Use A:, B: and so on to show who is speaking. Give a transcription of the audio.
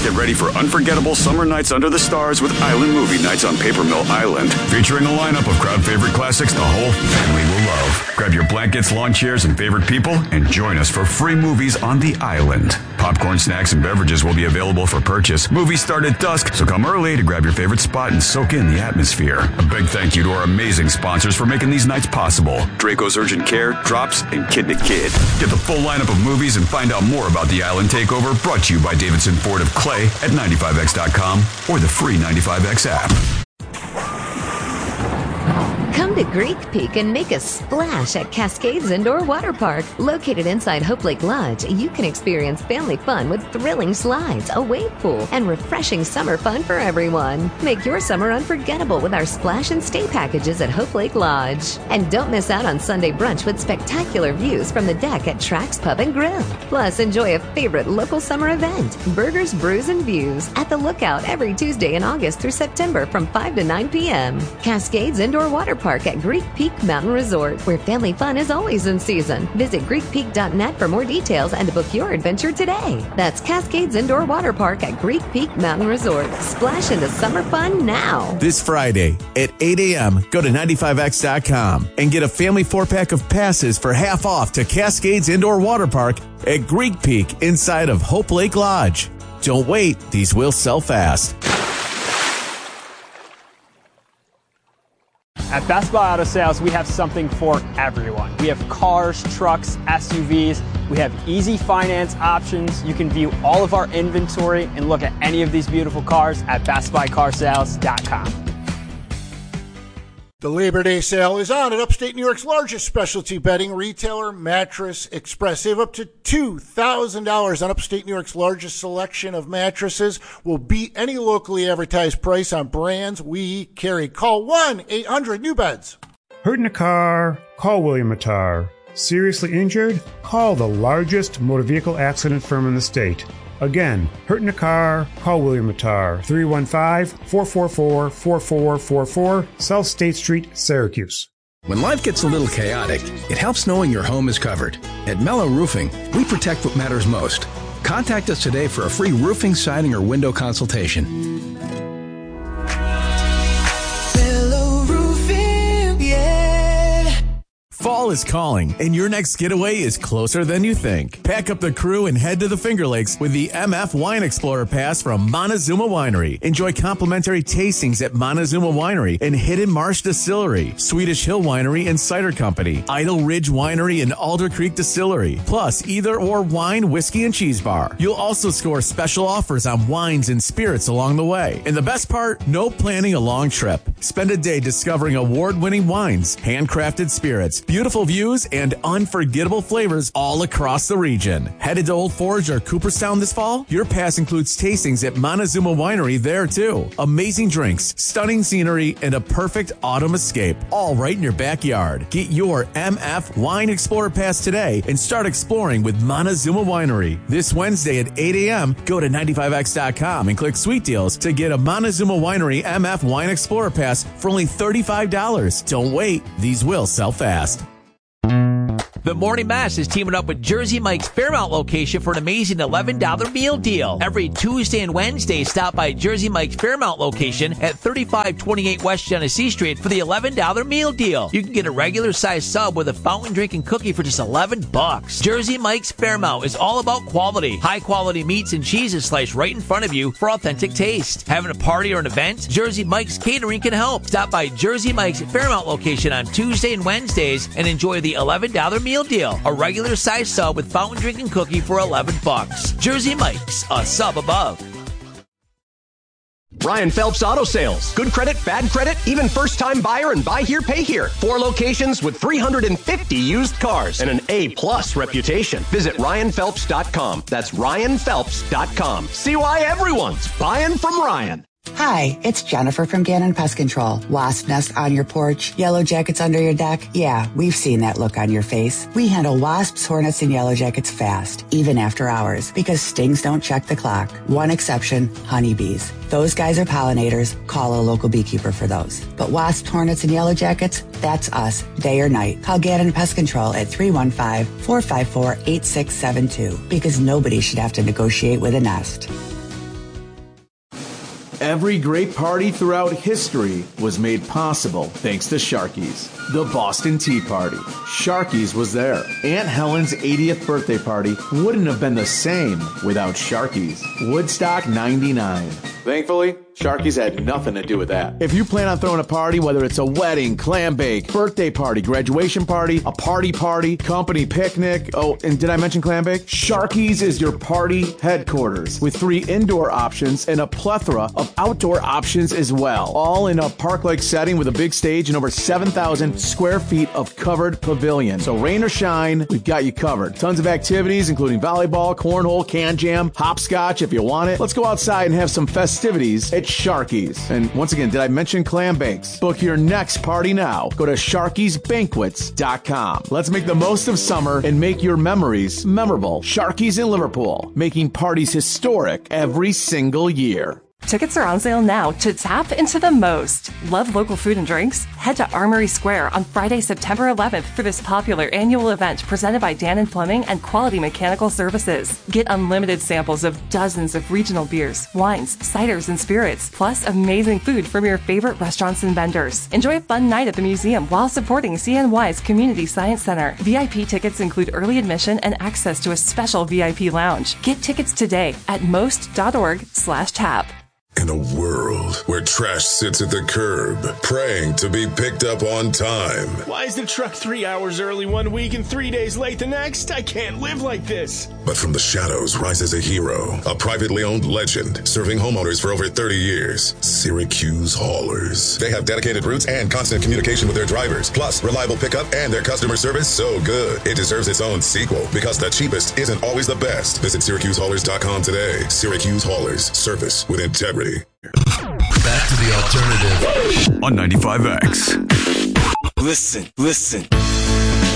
A: Get ready for unforgettable summer nights under the stars with Island Movie Nights on Paper Mill Island, featuring a lineup of crowd favorite classics the whole family will love. Grab your blankets, lawn chairs, and favorite people, and join us for free movies on the island. Popcorn, snacks, and beverages will be available for purchase. Movies start at dusk, so come early to grab your favorite spot and soak in the atmosphere. A big thank you to our amazing sponsors for making these nights possible. Draco's Urgent Care, Drops, and Kid to Kid. Get the full lineup of movies and find out more about the Island Takeover, brought to you by Davidson Ford of Clay at 95x.com or the free 95X app.
B: Come to Greek Peak and make a splash at Cascades Indoor Water Park. Located inside Hope Lake Lodge, you can experience family fun with thrilling slides, a wave pool, and refreshing summer fun for everyone. Make your summer unforgettable with our splash and stay packages at Hope Lake Lodge. And don't miss out on Sunday brunch with spectacular views from the deck at Trax Pub and Grill. Plus, enjoy a favorite local summer event, Burgers, Brews, and Views, at the Lookout every Tuesday in August through September from 5 to 9 p.m. Cascades Indoor Water Park at Greek Peak Mountain Resort, where family fun is always in season. Visit GreekPeak.net for more details and to book your adventure today. That's Cascades Indoor Water Park at Greek Peak Mountain Resort. Splash into summer fun now.
C: This Friday at 8 a.m., go to 95x.com and get a family 4-pack of passes for half off to Cascades Indoor Water Park at Greek Peak inside of Hope Lake Lodge. Don't wait, these will sell fast.
D: At Best Buy Auto Sales, we have something for everyone. We have cars, trucks, SUVs. We have easy finance options. You can view all of our inventory and look at any of these beautiful cars at BestBuyCarsales.com.
E: The Labor Day sale is on at upstate New York's largest specialty bedding retailer, Mattress Express. Save up to $2,000 on upstate New York's largest selection of mattresses. Will beat any locally advertised price on brands we carry. Call 1-800-NEW-BEDS.
F: Hurt in a car? Call William Mattar. Seriously injured? Call the largest motor vehicle accident firm in the state. Again, hurt in a car? Call William Mattar. 315-444-4444, South State Street, Syracuse.
G: When life gets a little chaotic, it helps knowing your home is covered. At Mellow Roofing, we protect what matters most. Contact us today for a free roofing, siding, or window consultation.
C: Fall is calling, and your next getaway is closer than you think. Pack up the crew and head to the Finger Lakes with the MF Wine Explorer Pass from Montezuma Winery. Enjoy complimentary tastings at Montezuma Winery and Hidden Marsh Distillery, Swedish Hill Winery and Cider Company, Idle Ridge Winery and Alder Creek Distillery, plus either or wine, whiskey, and cheese bar. You'll also score special offers on wines and spirits along the way. And the best part, no planning a long trip. Spend a day discovering award-winning wines, handcrafted spirits, beautiful views, and unforgettable flavors all across the region. Headed to Old Forge or Cooperstown this fall? Your pass includes tastings at Montezuma Winery there too. Amazing drinks, stunning scenery, and a perfect autumn escape, all right in your backyard. Get your MF Wine Explorer Pass today and start exploring with Montezuma Winery. This Wednesday at 8 a.m., go to 95x.com and click Sweet Deals to get a Montezuma Winery MF Wine Explorer Pass for only $35. Don't wait, these will sell fast.
H: The Morning Mass is teaming up with Jersey Mike's Fairmount location for an amazing $11 meal deal. Every Tuesday and Wednesday, stop by Jersey Mike's Fairmount location at 3528 West Genesee Street for the $11 meal deal. You can get a regular size sub with a fountain drink and cookie for just $11. Jersey Mike's Fairmount is all about quality. High quality meats and cheeses sliced right in front of you for authentic taste. Having a party or an event? Jersey Mike's Catering can help. Stop by Jersey Mike's Fairmount location on Tuesday and Wednesdays and enjoy the $11 meal deal. A regular size sub with fountain drink and cookie for $11. Jersey Mike's, a sub above.
I: Ryan Phelps Auto Sales. Good credit, bad credit, even first-time buyer and buy here, pay here. 4 locations with 350 used cars and an A-plus reputation. Visit RyanPhelps.com. That's RyanPhelps.com. See why everyone's buying from Ryan.
J: Hi, it's Jennifer from Gannon Pest Control. Wasp nest on your porch, yellow jackets under your deck. Yeah, we've seen that look on your face. We handle wasps, hornets, and yellow jackets fast, even after hours, because stings don't check the clock. One exception, honeybees. Those guys are pollinators. Call a local beekeeper for those. But wasps, hornets, and yellow jackets, that's us, day or night. Call Gannon Pest Control at 315-454-8672, because nobody should have to negotiate with a nest.
C: Every great party throughout history was made possible thanks to Sharky's. The Boston Tea Party. Sharky's was there. Aunt Helen's 80th birthday party wouldn't have been the same without Sharky's. Woodstock 99. Thankfully, Sharky's had nothing to do with that. If you plan on throwing a party, whether it's a wedding, clam bake, birthday party, graduation party, a party, company picnic, oh, and did I mention clam bake? Sharky's is your party headquarters with 3 indoor options and a plethora of outdoor options as well. All in a park-like setting with a big stage and over 7,000 square feet of covered pavilion. So rain or shine, we've got you covered. Tons of activities, including volleyball, cornhole, can jam, hopscotch if you want it. Let's go outside and have some festivities at Sharky's. And once again, did I mention clam bakes? Book your next party now. Go to Sharky'sBanquets.com. Let's make the most of summer and make your memories memorable. Sharky's in Liverpool, making parties historic every single year.
K: Tickets are on sale now to tap into the most. Love local food and drinks? Head to Armory Square on Friday, September 11th for this popular annual event presented by Dannon Plumbing and Quality Mechanical Services. Get unlimited samples of dozens of regional beers, wines, ciders, and spirits, plus amazing food from your favorite restaurants and vendors. Enjoy a fun night at the museum while supporting CNY's Community Science Center. VIP tickets include early admission and access to a special VIP lounge. Get tickets today at most.org/tap.
L: In a world where trash sits at the curb, praying to be picked up on time.
M: Why is the truck 3 hours early one week and 3 days late the next? I can't live like this.
L: But from the shadows rises a hero, a privately owned legend, serving homeowners for over 30 years. Syracuse Haulers. They have dedicated routes and constant communication with their drivers, plus reliable pickup and their customer service so good it deserves its own sequel, because the cheapest isn't always the best. Visit SyracuseHaulers.com today. Syracuse Haulers. Service with integrity.
A: Back to the alternative on 95X.
N: Listen.